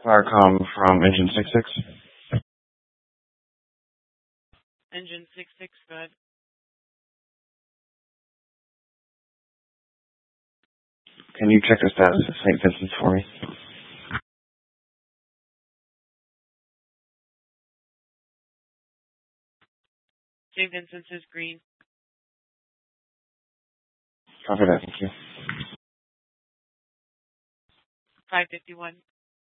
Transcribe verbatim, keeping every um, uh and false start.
Firecom from Engine six six. Engine six six, go ahead. Can you check the status of Saint Vincent's for me? Saint Vincent's is green. Copy that, thank you. five fifty-one.